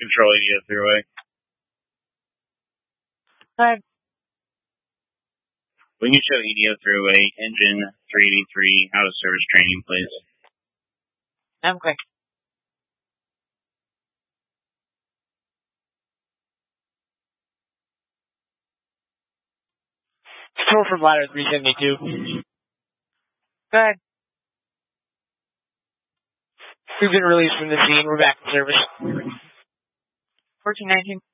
Control ADO Thruway. Hi. We can show ADO Thruway, engine 383, out of service training, please. Okay. Control from ladder 372. Go ahead. We've been released from the scene. We're back in service. 1419.